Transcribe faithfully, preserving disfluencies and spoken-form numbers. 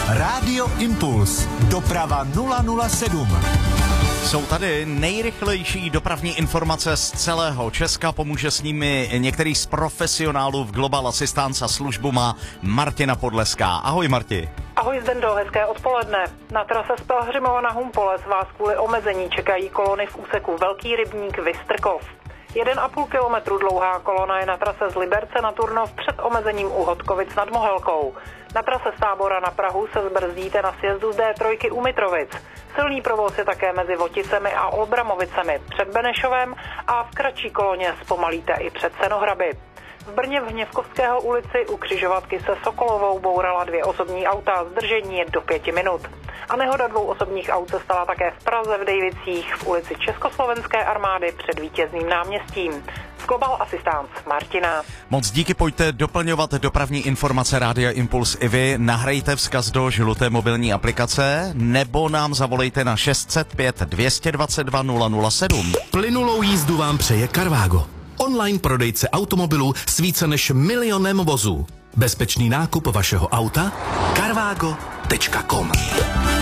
Rádio Impuls. Doprava nula nula sedm. Jsou tady nejrychlejší dopravní informace z celého Česka, pomůže s nimi některý z profesionálů v Global Assistance a službu má Martina Podleská. Ahoj Marti. Ahoj Zdendo, hezké odpoledne. Na trase z Pelhřimova na Humpoles vás kvůli omezení čekají kolony v úseku Velký Rybník Vystrkov. jeden a půl kilometru dlouhá kolona je na trase z Liberce na Turnov před omezením u Hodkovic nad Mohelkou. Na trase z Tábora na Prahu se zbrzdíte na sjezdu z D tři u Mitrovic. Silný provoz je také mezi Voticemi a Olbramovicemi před Benešovem a v kratší koloně zpomalíte i před Senohraby. V Brně v Hněvkovského ulici u křižovatky se Sokolovou bourala dvě osobní auta, zdržení je do pěti minut. A nehoda dvou osobních aut se stala také v Praze v Dejvicích v ulici Československé armády před Vítězným náměstím. Z Global Assistance Martina. Moc díky, pojďte doplňovat dopravní informace Rádia Impuls i vy. Nahrajte vzkaz do žluté mobilní aplikace nebo nám zavolejte na šest set pět dvě dva dva nula nula sedm. Plynulou jízdu vám přeje Carvago. Online prodejce automobilů s více než milionem vozů. Bezpečný nákup vašeho auta carvago tečka com.